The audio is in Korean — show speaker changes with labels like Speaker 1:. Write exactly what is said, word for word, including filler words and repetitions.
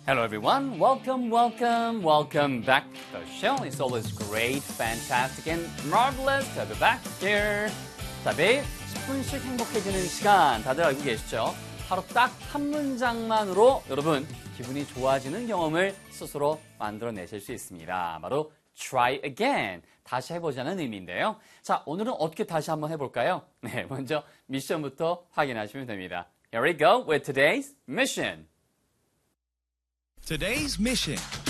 Speaker 1: Hello everyone, welcome, welcome, welcome back to the show. It's always great, fantastic, and marvelous to have you back here. 자, 매일 십 분씩 행복해지는 시간 다들 알고 계시죠? 하루 딱 한 문장만으로 여러분 기분이 좋아지는 경험을 스스로 만들어내실 수 있습니다. 바로 try again, 다시 해보자는 의미인데요. 자, 오늘은 어떻게 다시 한번 해볼까요? 네, 먼저 미션부터 확인하시면 됩니다. Here we go with today's mission.
Speaker 2: Today's mission.